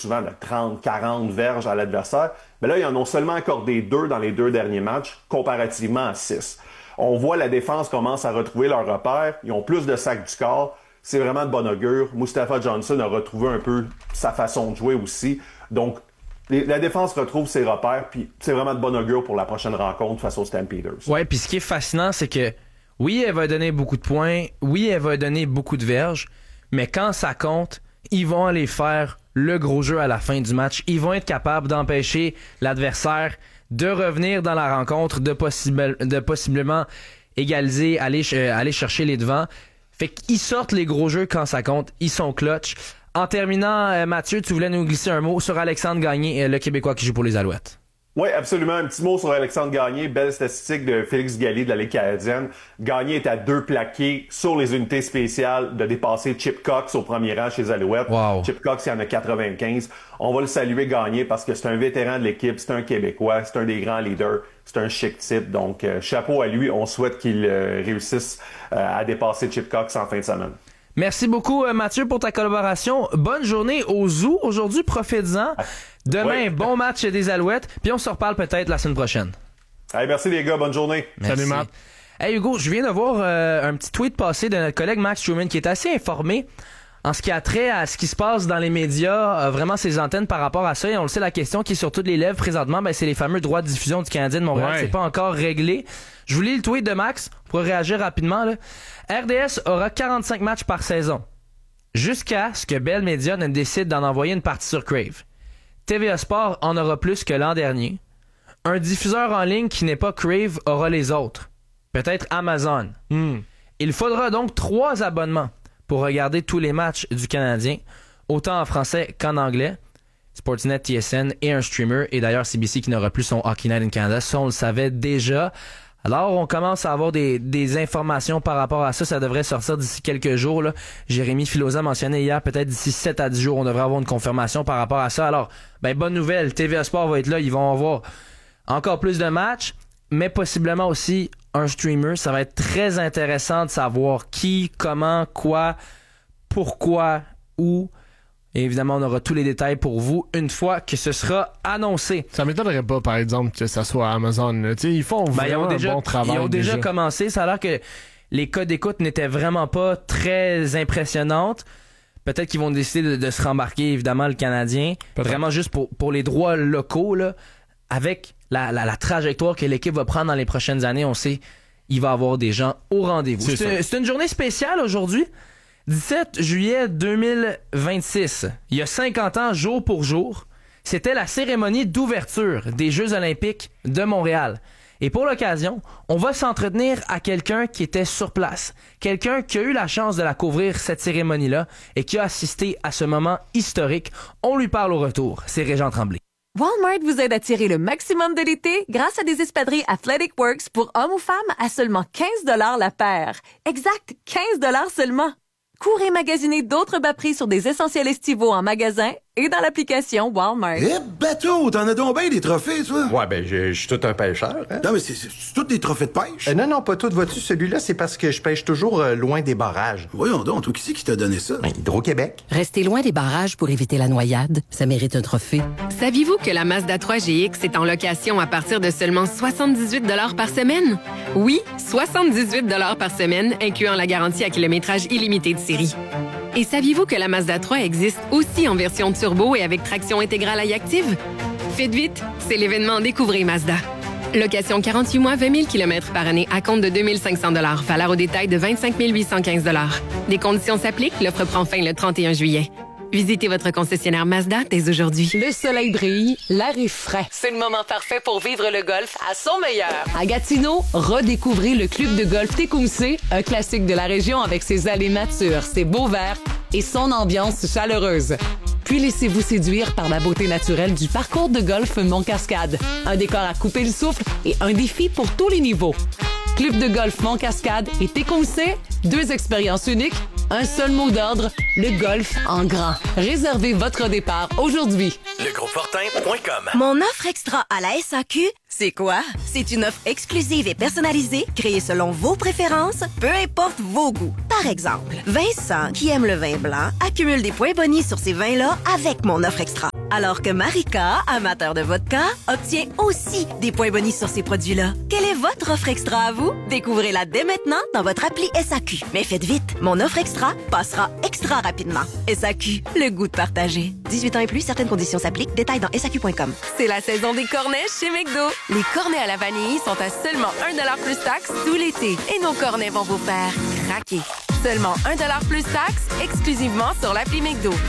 souvent de 30, 40 verges à l'adversaire. Mais là, ils en ont seulement accordé 2 dans les 2 derniers matchs, comparativement à 6. On voit la défense commence à retrouver leur repère. Ils ont plus de sacs du corps. C'est vraiment de bon augure. Mustafa Johnson a retrouvé un peu sa façon de jouer aussi. Donc, la défense retrouve ses repères, puis c'est vraiment de bon augure pour la prochaine rencontre face aux Stampeders. Ouais, puis ce qui est fascinant, c'est que oui, elle va donner beaucoup de points, oui, elle va donner beaucoup de verges, mais quand ça compte, ils vont aller faire le gros jeu à la fin du match. Ils vont être capables d'empêcher l'adversaire de revenir dans la rencontre, de possiblement égaliser, aller chercher les devants. Fait qu'ils sortent les gros jeux quand ça compte. Ils sont clutch. En terminant, Mathieu, tu voulais nous glisser un mot sur Alexandre Gagné, le Québécois qui joue pour les Alouettes. Oui, absolument. Un petit mot sur Alexandre Gagné. Belle statistique de Félix Galli de la Ligue canadienne. Gagné est à 2 plaqués sur les unités spéciales de dépasser Chip Cox au premier rang chez les Alouettes. Wow. Chip Cox, il en a 95. On va le saluer, Gagné, parce que c'est un vétéran de l'équipe, c'est un Québécois, c'est un des grands leaders, c'est un chic type. Donc, chapeau à lui. On souhaite qu'il réussisse à dépasser Chip Cox en fin de semaine. Merci beaucoup, Mathieu, pour ta collaboration. Bonne journée au Zoo. Aujourd'hui, profites-en. Demain, bon match des Alouettes. Puis on se reparle peut-être la semaine prochaine. Hey, merci les gars. Bonne journée. Merci. Salut, Matt. Hey, Hugo, je viens de voir un petit tweet passé de notre collègue Max Truman qui est assez informé en ce qui a trait à ce qui se passe dans les médias, vraiment ses antennes par rapport à ça. Et on le sait, la question qui est sur toutes les lèvres présentement, c'est les fameux droits de diffusion du Canadien de Montréal. Ouais. C'est pas encore réglé. Je vous lis le tweet de Max pour réagir rapidement. Là. RDS aura 45 matchs par saison, jusqu'à ce que Bell Media ne décide d'en envoyer une partie sur Crave. TVA Sport en aura plus que l'an dernier. Un diffuseur en ligne qui n'est pas Crave aura les autres. Peut-être Amazon. Il faudra donc 3 abonnements pour regarder tous les matchs du Canadien, autant en français qu'en anglais. Sportsnet, TSN et un streamer. Et d'ailleurs, CBC qui n'aura plus son Hockey Night in Canada. Ça, on le savait déjà. Alors, on commence à avoir des informations par rapport à ça. Ça devrait sortir d'ici quelques jours. Là. Jérémy Filosa mentionnait hier, peut-être d'ici 7 à 10 jours, on devrait avoir une confirmation par rapport à ça. Alors, bonne nouvelle. TVA Sport va être là. Ils vont avoir encore plus de matchs, mais possiblement aussi un streamer. Ça va être très intéressant de savoir qui, comment, quoi, pourquoi, où. Et évidemment, on aura tous les détails pour vous une fois que ce sera annoncé. Ça m'étonnerait pas, par exemple, que ça soit Amazon. Ils font vraiment un bon travail. Ils ont déjà commencé. Ça a l'air que les codes d'écoute n'étaient vraiment pas très impressionnantes. Peut-être qu'ils vont décider de se rembarquer, évidemment, le Canadien. Peut-être. Vraiment juste pour les droits locaux, là, avec la trajectoire que l'équipe va prendre dans les prochaines années. On sait il va y avoir des gens au rendez-vous. C'est une journée spéciale aujourd'hui. 17 juillet 2026, il y a 50 ans, jour pour jour, c'était la cérémonie d'ouverture des Jeux olympiques de Montréal. Et pour l'occasion, on va s'entretenir à quelqu'un qui était sur place, quelqu'un qui a eu la chance de la couvrir, cette cérémonie-là, et qui a assisté à ce moment historique. On lui parle au retour. C'est Régent Tremblay. Walmart vous aide à tirer le maximum de l'été grâce à des espadrilles Athletic Works pour hommes ou femmes à seulement 15 $ la paire. Exact, 15 $ seulement. Courez magasiner d'autres bas prix sur des essentiels estivaux en magasin et dans l'application Walmart. Eh, bateau, t'en as donc bien des trophées, toi? Ouais, je suis tout un pêcheur. Hein? Non, mais c'est tous des trophées de pêche? Non, pas tout. Vois-tu, celui-là, c'est parce que je pêche toujours loin des barrages. Voyons donc, toi, qui c'est qui t'a donné ça? Hydro-Québec. Rester loin des barrages pour éviter la noyade, ça mérite un trophée. Saviez-vous que la Mazda 3 GX est en location à partir de seulement 78 $ par semaine? Oui, 78 $ par semaine, incluant la garantie à kilométrage illimité de série. Et saviez-vous que la Mazda 3 existe aussi en version turbo et avec traction intégrale iActive? Faites vite, c'est l'événement Découvrez Mazda. Location 48 mois, 20 000 km par année à compte de 2 500 $. Valeur au détail de 25 815 $. Des conditions s'appliquent, l'offre prend fin le 31 juillet. Visitez votre concessionnaire Mazda dès aujourd'hui. Le soleil brille, l'air est frais. C'est le moment parfait pour vivre le golf à son meilleur. À Gatineau, redécouvrez le club de golf Tecumseh, un classique de la région avec ses allées natures, ses beaux verts et son ambiance chaleureuse. Puis laissez-vous séduire par la beauté naturelle du parcours de golf Mont-Cascade. Un décor à couper le souffle et un défi pour tous les niveaux. Club de golf Mont-Cascade et Tecumseh, 2 expériences uniques, un seul mot d'ordre, le golf en grand. Réservez votre départ aujourd'hui. Legrosfortin.com. Mon offre extra à la SAQ, c'est quoi? C'est une offre exclusive et personnalisée, créée selon vos préférences, peu importe vos goûts. Par exemple, Vincent, qui aime le vin blanc, accumule des points bonus sur ces vins-là avec mon offre extra. Alors que Marika, amateur de vodka, obtient aussi des points bonus sur ces produits-là. Quelle est votre offre extra à vous? Découvrez-la dès maintenant dans votre appli SAQ. Mais faites vite, mon offre extra passera extra rapidement. SAQ, le goût de partager. 18 ans et plus, certaines conditions s'appliquent. Détails dans SAQ.com. C'est la saison des cornets chez McDo. Les cornets à la vanille sont à seulement 1$ plus taxe tout l'été. Et nos cornets vont vous faire craquer. Seulement 1$ plus taxe, exclusivement sur l'appli McDo.